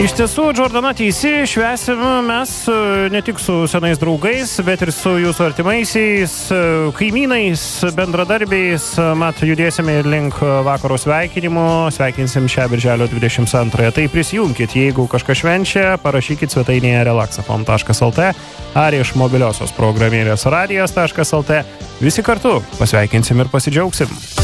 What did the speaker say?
Iš tiesų, Džordana teisi, švęsim mes ne tik su senais draugais, bet ir su jūsų artimaisiais, kaimynais, bendradarbiais. Mat, judėsime ir link vakaro sveikinimo, sveikinsim šią birželio 22. Tai prisijunkit, jeigu kažkas švenčia, parašykit svetainėje relaxafon.lt ar iš mobiliosios programėlės radijas.lt. Visi kartu pasveikinsim ir pasidžiaugsim.